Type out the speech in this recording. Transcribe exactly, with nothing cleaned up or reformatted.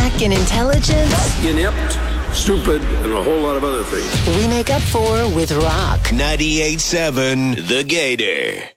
intellect and intelligence, Inept, stupid, and a whole lot of other things. we make up for with rock. ninety-eight point seven The Gator.